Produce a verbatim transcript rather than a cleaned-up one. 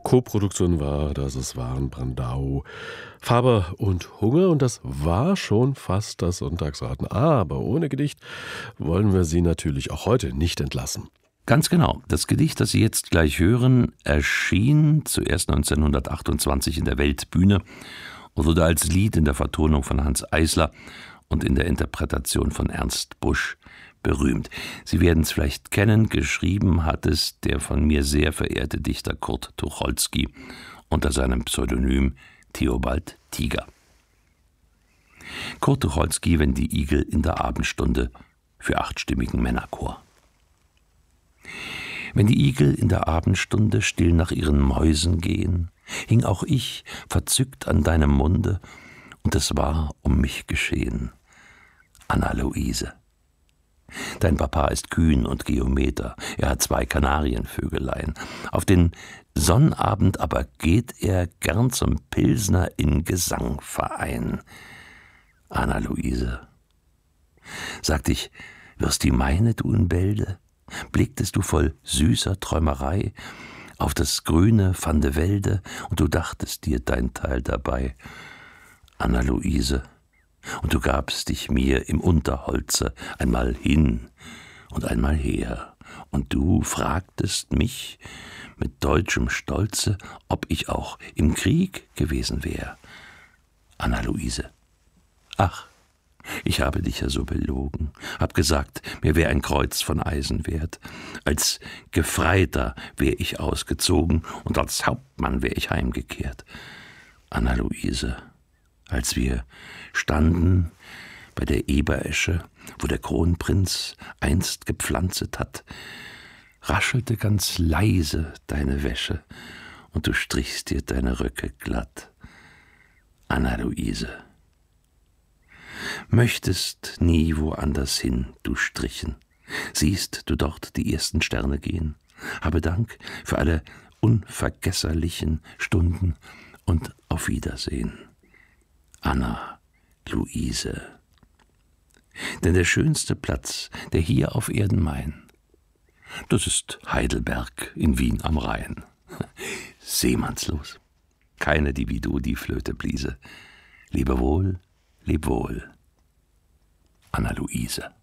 Koproduktion war das. Es waren Brandau, Faber und Hunger. Und das war schon fast das Sonntagsraten. Aber ohne Gedicht wollen wir Sie natürlich auch heute nicht entlassen. Ganz genau. Das Gedicht, das Sie jetzt gleich hören, erschien zuerst neunzehnhundertachtundzwanzig in der Weltbühne und wurde als Lied in der Vertonung von Hanns Eisler und in der Interpretation von Ernst Busch berühmt. Sie werden es vielleicht kennen, geschrieben hat es der von mir sehr verehrte Dichter Kurt Tucholsky unter seinem Pseudonym Theobald Tiger. Kurt Tucholsky, wenn die Igel in der Abendstunde, für achtstimmigen Männerchor. Wenn die Igel in der Abendstunde still nach ihren Mäusen gehen, hing auch ich verzückt an deinem Munde, und es war um mich geschehen. Anna-Luise. Dein Papa ist kühn und Geometer, er hat zwei Kanarienvögelein. Auf den Sonnabend aber geht er gern zum Pilsner in Gesangverein. Anna-Luise. Sagt ich, wirst die meine, du in Bälde? Blicktest du voll süßer Träumerei auf das grüne Van de Velde und du dachtest dir dein Teil dabei, Anna-Luise, und du gabst dich mir im Unterholze einmal hin und einmal her, und du fragtest mich mit deutschem Stolze, ob ich auch im Krieg gewesen wär, Anna-Luise. Ach, ich habe dich ja so belogen, hab gesagt, mir wär ein Kreuz von Eisen wert. Als Gefreiter wär ich ausgezogen und als Hauptmann wär ich heimgekehrt. Anna-Luise, als wir standen bei der Eberesche, wo der Kronprinz einst gepflanzet hat, raschelte ganz leise deine Wäsche und du strichst dir deine Röcke glatt. Anna-Luise. Möchtest nie woanders hin, du Strichen. Siehst du dort die ersten Sterne gehen? Habe Dank für alle unvergesserlichen Stunden und auf Wiedersehen. Anna-Luise. Denn der schönste Platz, der hier auf Erden mein, das ist Heidelberg in Wien am Rhein. Seemannslos. Keine, die wie du die Flöte bliese. Lebe wohl, leb wohl. Anna-Luise.